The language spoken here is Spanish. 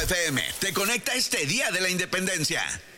FM te conecta este Día de la Independencia.